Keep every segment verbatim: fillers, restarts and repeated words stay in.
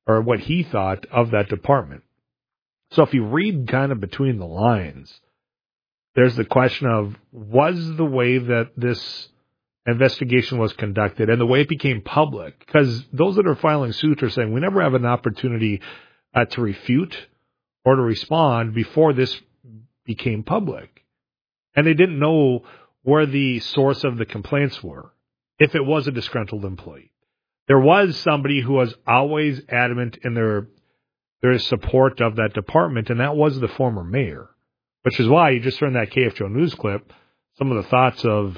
or what he thought of that department. So if you read kind of between the lines, there's the question of, was the way that this investigation was conducted and the way it became public, because those that are filing suit are saying we never have an opportunity uh, to refute or to respond before this became public. And they didn't know where the source of the complaints were, if it was a disgruntled employee. There was somebody who was always adamant in their their support of that department, and that was the former mayor, which is why you just heard in that K F J O News clip some of the thoughts of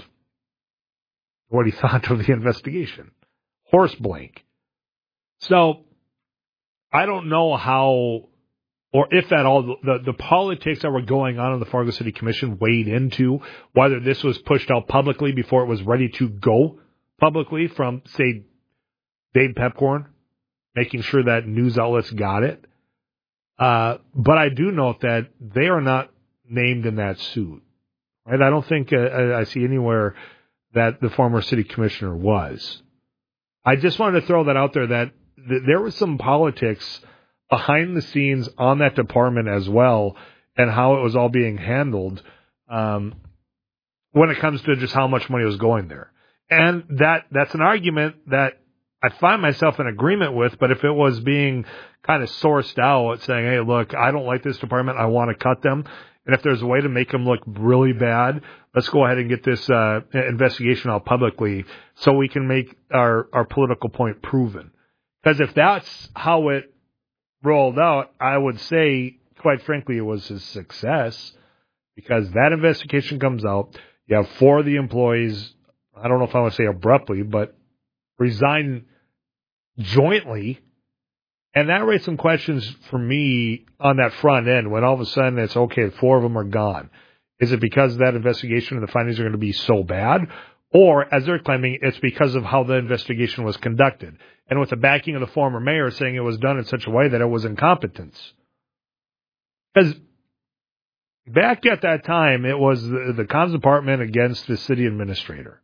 what he thought of the investigation. Horse blank. So I don't know how, or if at all, the, the politics that were going on in the Fargo City Commission weighed into whether this was pushed out publicly before it was ready to go publicly from, say, Dave Pepcorn, making sure that news outlets got it. Uh, but I do note that they are not named in that suit. Right? I don't think uh, I see anywhere that the former city commissioner was. I just wanted to throw that out there, that th- there was some politics behind the scenes on that department as well, and how it was all being handled um, when it comes to just how much money was going there. And that that's an argument that I find myself in agreement with, but if it was being kind of sourced out, saying, hey, look, I don't like this department, I want to cut them, and if there's a way to make them look really bad, let's go ahead and get this uh, investigation out publicly so we can make our, our political point proven. Because if that's how it rolled out, I would say, quite frankly, it was a success, because that investigation comes out. You have four of the employees, I don't know if I want to say abruptly, but resign jointly. And that raised some questions for me on that front end when all of a sudden it's, okay, four of them are gone. Is it because that investigation and the findings are going to be so bad? Or, as they're claiming, it's because of how the investigation was conducted, and with the backing of the former mayor saying it was done in such a way that it was incompetence. Because back at that time, it was the, the comms department against the city administrator.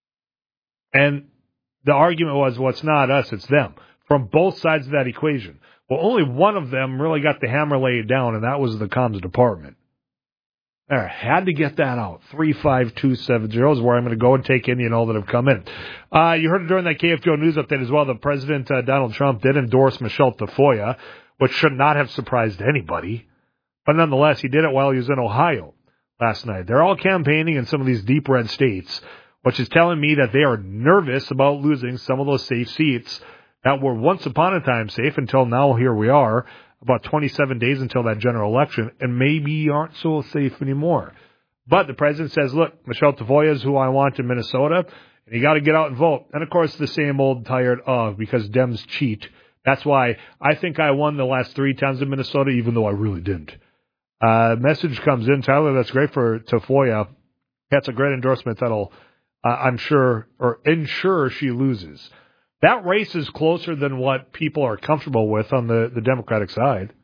And the argument was, well, it's not us, it's them, from both sides of that equation. Well, only one of them really got the hammer laid down, and that was the comms department. There, had to get that out. three five two seven zero is where I'm going to go and take any and all that have come in. Uh, you heard it during that K F J O News update as well. The President, uh, Donald Trump, did endorse Michelle Tafoya, which should not have surprised anybody. But nonetheless, he did it while he was in Ohio last night. They're all campaigning in some of these deep red states, which is telling me that they are nervous about losing some of those safe seats that were once upon a time safe until now. Here we are, about twenty-seven days until that general election, and maybe aren't so safe anymore. But the president says, look, Michelle Tafoya is who I want in Minnesota, and you got to get out and vote. And, of course, the same old tired of, because Dems cheat. That's why I think I won the last three times in Minnesota, even though I really didn't. Uh, message comes in, Tyler, that's great for Tafoya. That's a great endorsement that'll, uh, I'm sure, or ensure she loses. That race is closer than what people are comfortable with on the, the Democratic side.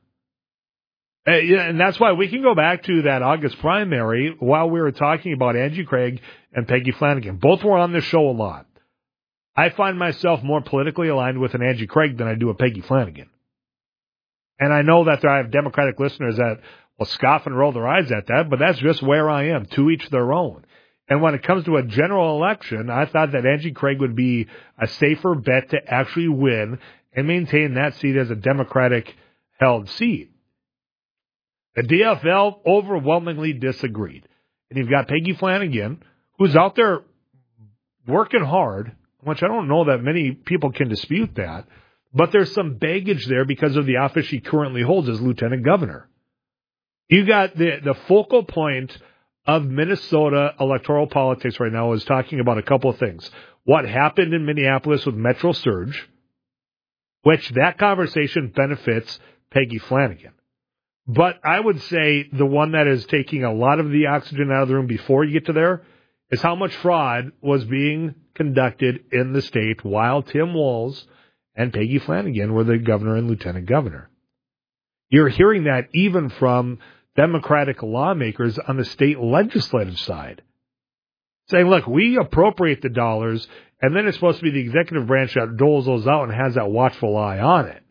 And that's why we can go back to that August primary while we were talking about Angie Craig and Peggy Flanagan. Both were on this show a lot. I find myself more politically aligned with an Angie Craig than I do a Peggy Flanagan. And I know that I have Democratic listeners that will scoff and roll their eyes at that, but that's just where I am, to each their own. And when it comes to a general election, I thought that Angie Craig would be a safer bet to actually win and maintain that seat as a Democratic-held seat. The D F L overwhelmingly disagreed. And you've got Peggy Flanagan, who's out there working hard, which I don't know that many people can dispute that, but there's some baggage there because of the office she currently holds as lieutenant governor. You got the, the focal point of Minnesota electoral politics right now is talking about a couple of things. What happened in Minneapolis with Metro Surge, which that conversation benefits Peggy Flanagan. But I would say the one that is taking a lot of the oxygen out of the room before you get to there is how much fraud was being conducted in the state while Tim Walz and Peggy Flanagan were the governor and lieutenant governor. You're hearing that even from Democratic lawmakers on the state legislative side, saying, look, we appropriate the dollars, and then it's supposed to be the executive branch that doles those out and has that watchful eye on it.